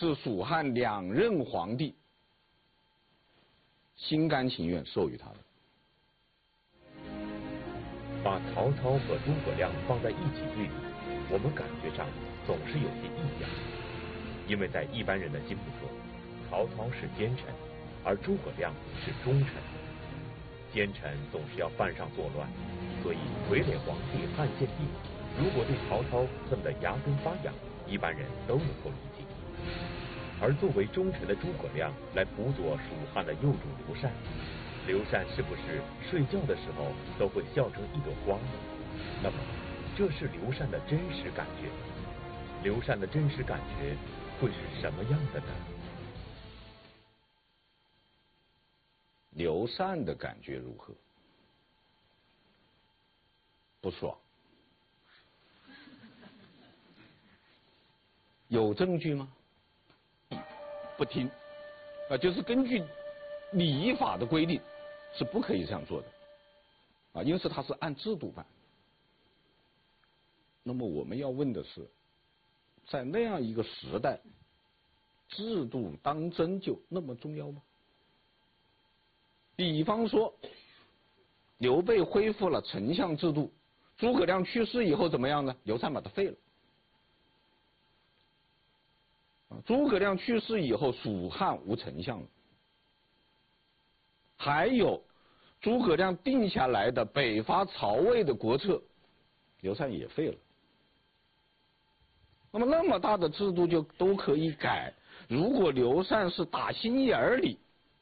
是蜀汉2任皇帝心甘情愿授予他的。 把曹操和诸葛亮放在一起对比，我们感觉上总是有些异样，因为在一般人的心目中，曹操是奸臣，而诸葛亮是忠臣。奸臣总是要犯上作乱，所以傀儡皇帝汉献帝如果对曹操恨得牙根发痒，一般人都能够理解。而作为忠臣的诸葛亮来辅佐蜀汉的幼主刘禅，刘禅是不是睡觉的时候都会笑成一朵花呢？那么这是刘禅的真实感觉，刘禅的真实感觉会是什么样的呢？ 刘禅的感觉如何？不爽。有证据吗？不听。就是根据礼仪法的规定是不可以这样做的。因此他是按制度办。那么我们要问的是，在那样一个时代，制度当真就那么重要吗？比方说，刘备恢复了丞相制度，诸葛亮去世以后怎么样呢？刘禅把他废了。诸葛亮去世以后，蜀汉无丞相了。还有诸葛亮定下来的北伐曹魏的国策，刘禅也废了。那么大的制度就都可以改。如果刘禅是打心眼里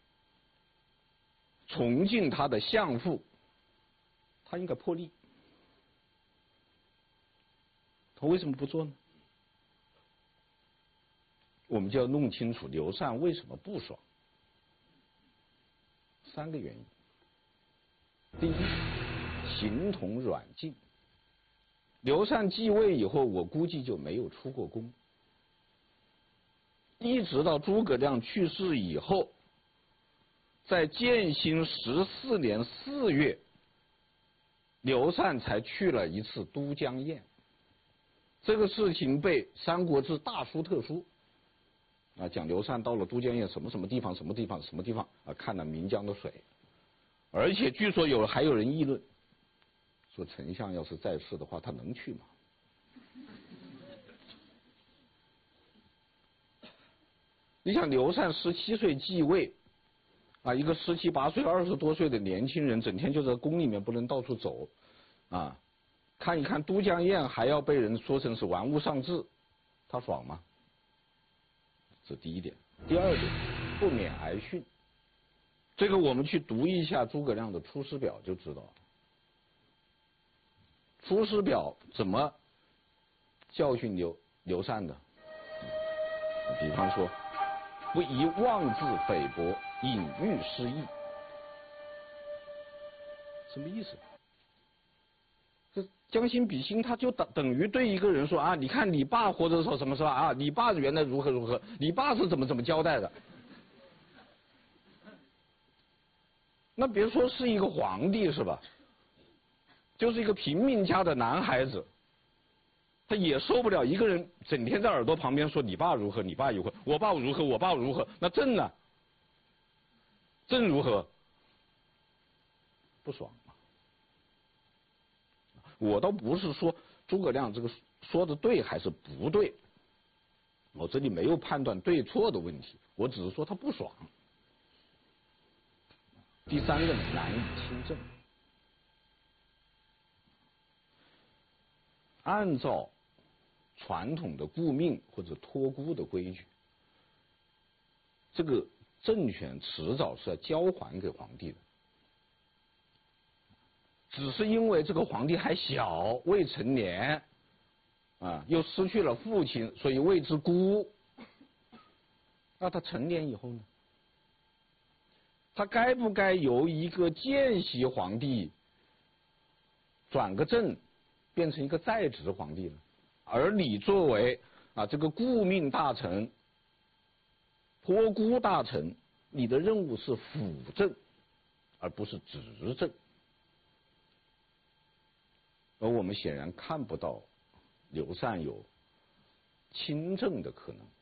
崇敬他的相父，他应该破例。他为什么不做呢？我们就要弄清楚刘禅为什么不爽。3个原因。第一，形同软禁。刘禅继位以后，我估计就没有出过宫，一直到诸葛亮去世以后，在建兴14年4月，刘禅才去了一次都江堰。这个事情被《三国志》大书特书讲刘禅到了都江堰什么什么地方什么地方什么地方看了岷江的水，而且据说还有人议论说，丞相要是在世的话，他能去吗？你想刘禅17岁继位一个17、18岁、20多岁的年轻人，整天就在宫里面不能到处走看一看都江堰，还要被人说成是玩物丧志，他爽吗？这第一点。第二点，不免挨训。这个我们去读一下诸葛亮的《出师表》就知道了。《出师表》怎么教训刘禅的？比方说，不宜妄自菲薄，隐喻失义。什么意思？这将心比心，他就等于对一个人说你看你爸活着的时候什么是吧？你爸原来如何如何，你爸是怎么交代的？那别说是一个皇帝是吧？就是一个平民家的男孩子，他也受不了一个人整天在耳朵旁边说你爸如何，你爸如何，我爸如何，我爸如何。那朕呢？朕如何？不爽。我倒不是说诸葛亮这个说的对还是不对，我这里没有判断对错的问题，我只是说他不爽。第3个呢，难以亲政。按照传统的顾命或者托孤的规矩，这个政权迟早是要交还给皇帝的。只是因为这个皇帝还小，未成年又失去了父亲，所以谓之孤。那他成年以后呢？他该不该由一个见习皇帝转个正，变成一个在职皇帝呢？而你作为这个顾命大臣、托孤大臣，你的任务是辅政，而不是执政。而我们显然看不到刘禅有亲政的可能。